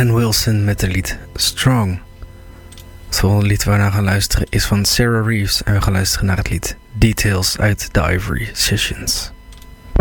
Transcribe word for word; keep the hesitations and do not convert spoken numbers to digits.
Dan Wilson met het lied Strong. Het volgende lied waar we naar gaan luisteren is van Sarah Reeves. En we gaan luisteren naar het lied Details uit The Ivory Sessions.